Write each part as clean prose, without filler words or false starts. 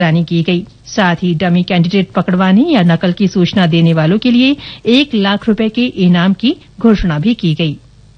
निगरानी की गई। साथ ही डमी कैंडिडेट पकड़वाने या नकल की सूचना देने वालों के लिए 1 लाख रुपए के इनाम की घोषणा भी की गई।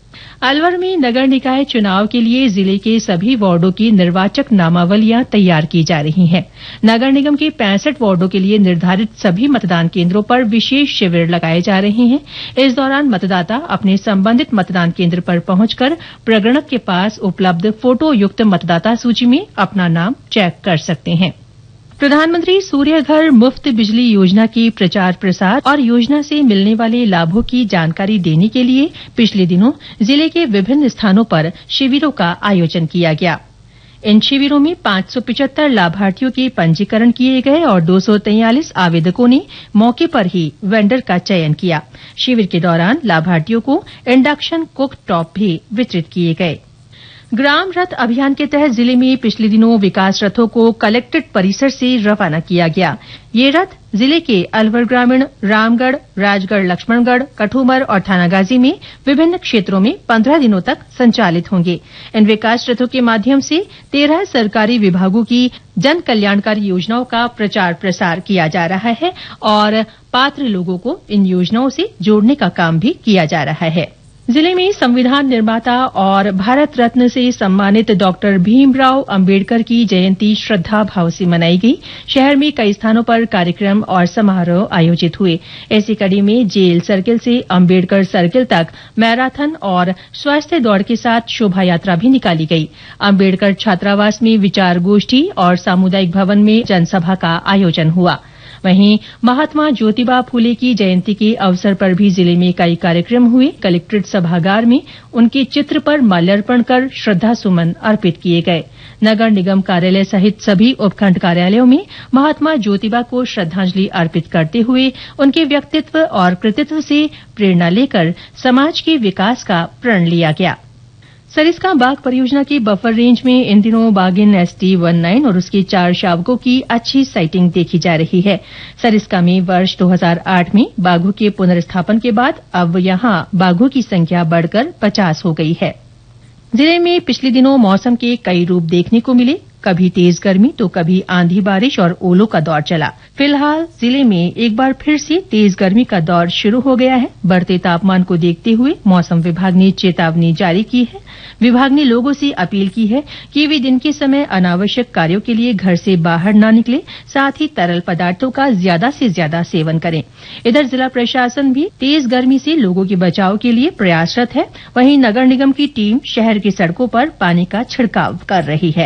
अलवर में नगर निकाय चुनाव के लिए जिले के सभी वार्डों की निर्वाचक नामावलियां तैयार की जा रही हैं। नगर निगम के 65 वार्डों के लिए निर्धारित सभी मतदान केन्द्रों पर विशेष शिविर लगाए जा रहे हैं। इस दौरान मतदाता अपने संबंधित मतदान केन्द्र पर पहुंचकर प्रगणक के पास उपलब्ध फोटोयुक्त मतदाता सूची में अपना नाम चेक कर सकते हैं। प्रधानमंत्री सूर्य घर मुफ्त बिजली योजना की प्रचार प्रसार और योजना से मिलने वाले लाभों की जानकारी देने के लिए पिछले दिनों जिले के विभिन्न स्थानों पर शिविरों का आयोजन किया गया। इन शिविरों में 575 लाभार्थियों के पंजीकरण किए गए और 243 आवेदकों ने मौके पर ही वेंडर का चयन किया। शिविर के दौरान लाभार्थियों को इंडक्शन कुक टॉप भी वितरित किए गए। ग्राम रथ अभियान के तहत जिले में पिछले दिनों विकास रथों को कलेक्ट्रेट परिसर से रवाना किया गया। ये रथ जिले के अलवर ग्रामीण, रामगढ़, राजगढ़, लक्ष्मणगढ़, कठूमर और थानागाजी में विभिन्न क्षेत्रों में 15 दिनों तक संचालित होंगे। इन विकास रथों के माध्यम से 13 सरकारी विभागों की जन कल्याणकारी योजनाओं का प्रचार प्रसार किया जा रहा है और पात्र लोगों को इन योजनाओं से जोड़ने का काम भी किया जा रहा है। जिले में संविधान निर्माता और भारत रत्न से सम्मानित डॉक्टर भीमराव अंबेडकर की जयंती श्रद्धा भाव से मनाई गई। शहर में कई स्थानों पर कार्यक्रम और समारोह आयोजित हुए। ऐसी कड़ी में जेल सर्किल से अंबेडकर सर्किल तक मैराथन और स्वास्थ्य दौड़ के साथ शोभा यात्रा भी निकाली गई। अंबेडकर छात्रावास में विचार गोष्ठी और सामुदायिक भवन में जनसभा का आयोजन हुआ। वहीं महात्मा ज्योतिबा फूले की जयंती के अवसर पर भी जिले में कई कार्यक्रम हुए। कलेक्ट्रेट सभागार में उनके चित्र पर माल्यार्पण कर श्रद्धा सुमन अर्पित किए गए। नगर निगम कार्यालय सहित सभी उपखंड कार्यालयों में महात्मा ज्योतिबा को श्रद्धांजलि अर्पित करते हुए उनके व्यक्तित्व और कृतित्व से प्रेरणा लेकर समाज के विकास का प्रण लिया गया। सरिस्का बाघ परियोजना की बफर रेंज में इन दिनों बाघिन ST19 और उसके 4 शावकों की अच्छी साइटिंग देखी जा रही है। सरिस्का में वर्ष 2008 में बाघों के पुनर्स्थापन के बाद अब यहां बाघों की संख्या बढ़कर 50 हो गई है। जिले में पिछले दिनों मौसम के कई रूप देखने को मिले। कभी तेज गर्मी तो कभी आंधी बारिश और ओलों का दौर चला। फिलहाल जिले में एक बार फिर से तेज गर्मी का दौर शुरू हो गया है। बढ़ते तापमान को देखते हुए मौसम विभाग ने चेतावनी जारी की है। विभाग ने लोगों से अपील की है कि वे दिन के समय अनावश्यक कार्यों के लिए घर से बाहर न निकलें, साथ ही तरल पदार्थों का ज्यादा से ज्यादा सेवन करें। इधर जिला प्रशासन भी तेज गर्मी से लोगों के बचाव के लिए प्रयासरत है। वहीं नगर निगम की टीम शहर की सड़कों पर पानी का छिड़काव कर रही है।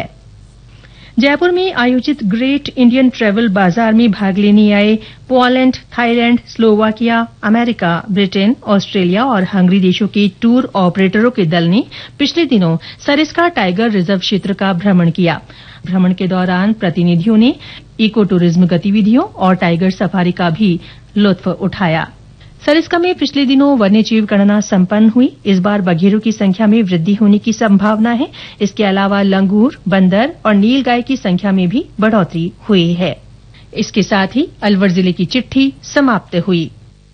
जयपुर में आयोजित ग्रेट इंडियन ट्रेवल बाजार में भाग लेने आए Poland, Thailand, Slovakia, America, Britain, Australia और हंगरी देशों के टूर ऑपरेटरों के दल ने पिछले दिनों सरिस्का टाइगर रिजर्व क्षेत्र का भ्रमण किया। भ्रमण के दौरान प्रतिनिधियों ने इको टूरिज्म गतिविधियों और टाइगर सफारी का भी लुत्फ उठाया। सरिस्का में पिछले दिनों वन्यजीव गणना संपन्न हुई। इस बार बघेरों की संख्या में वृद्धि होने की संभावना है। इसके अलावा लंगूर, बंदर और नीलगाय की संख्या में भी बढ़ोतरी हुई है। इसके साथ ही अलवर जिले की चिट्ठी समाप्त हुई।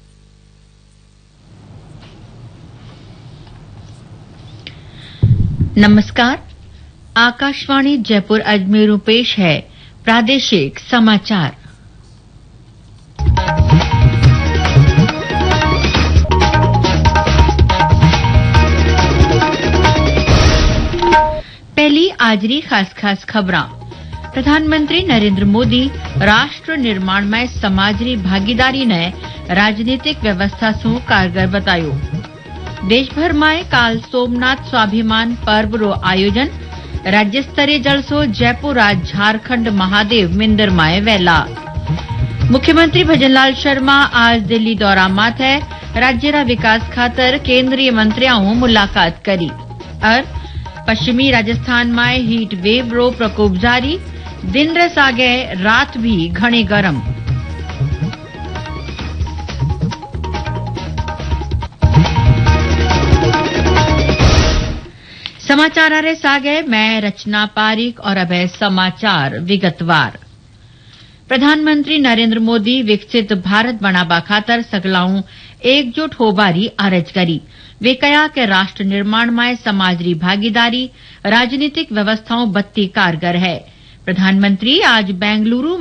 नमस्कार, आकाशवाणी जयपुर अजमेर पेश है प्रादेशिक समाचार। पहली आजरी खास खबरां। प्रधानमंत्री नरेंद्र मोदी राष्ट्र निर्माण में समाजरी भागीदारी ने राजनीतिक व्यवस्था सु कारगर बतायो। देशभर में काल सोमनाथ स्वाभिमान पर्व रो आयोजन। राज्य स्तरीय जलसो जयपुर आज झारखंड महादेव मिंदर माए वेला। मुख्यमंत्री भजनलाल शर्मा आज दिल्ली दौरा माथे। राज्य रा विकास खातर केंद्रीय मंत्रियों मुलाकात करी। और पश्चिमी राजस्थान में हीट वेव रो प्रकोप जारी। दिन रे सागे रात भी घणे गरम। समाचार रे सागे मैं रचना पारिक और अब समाचार विगतवार। प्रधानमंत्री नरेंद्र मोदी विकसित भारत बनाबा खातर सगलाऊं एकजुट होबारी आरज करी। वे कहा कि राष्ट्र निर्माण में समाजरी भागीदारी राजनीतिक व्यवस्थाओं बत्ती कारगर है। प्रधानमंत्री आज बेंगलुरु